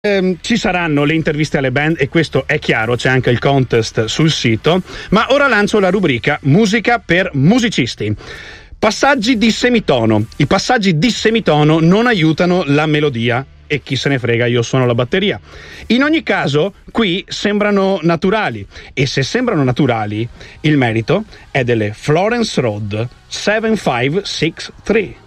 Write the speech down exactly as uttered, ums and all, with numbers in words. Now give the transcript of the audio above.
Ehm, ci saranno le interviste alle band e questo è chiaro, c'è anche il contest sul sito, ma ora lancio la rubrica Musica per musicisti. Passaggi di semitono. I passaggi di semitono non aiutano la melodia e chi se ne frega, io suono la batteria. In ogni caso, qui sembrano naturali e se sembrano naturali, il merito è delle Florence Road sette cinque sei tre.